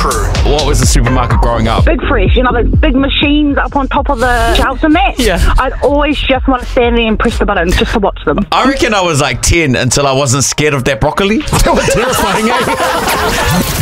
crew. What was the supermarket growing up? Big Fresh, you know, those big machines up on top of the shelves and that? Yeah. I'd always just want to stand there and press the buttons just to watch them. I reckon I was like 10 until I wasn't scared of that broccoli. Terrifying, eh?